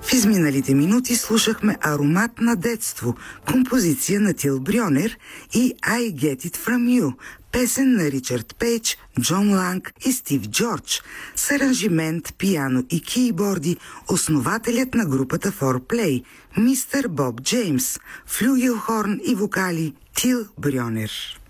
В изминалите минути слушахме "Аромат на детство", композиция на Тил Брьонер, и "I Get It From You", песен на Ричард Пейдж, Джон Ланг и Стив Джордж, с аранжимент, пиано и кийборди, основателят на групата 4Play, мистер Боб Джеймс, флюгелхорн и вокали Тил Брьонер.